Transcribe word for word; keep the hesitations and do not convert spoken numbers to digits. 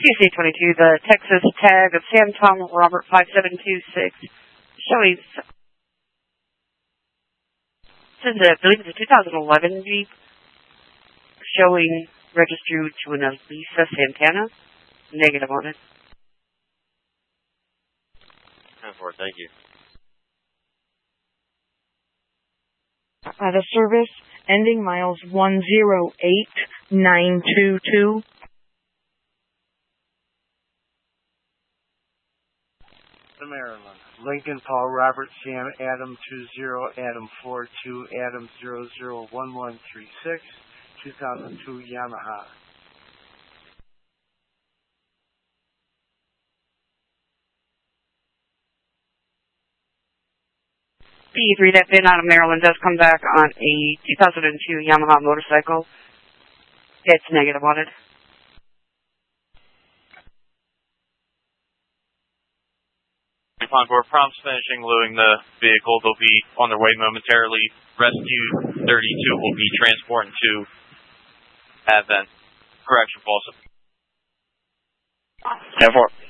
T C twenty-two, the Texas tag of Sam Tom Robert five seven two six, showing, this is a, I believe it's a two thousand eleven Jeep, showing registered to an Elisa Santana, negative on it. ten four, thank you. Uh, the service ending miles one zero eight nine two two. Maryland. Lincoln, Paul, Robert, Sam, Adam, two zero, Adam, four two, Adam, zero zero one one three six, two thousand two Yamaha. P three, that bin out of Maryland does come back on a two thousand two Yamaha motorcycle. It's negative on it. Concord, prompts finishing loading the vehicle. They'll be on their way momentarily. Rescue thirty-two will be transporting to Advent. Correction, false. ten four.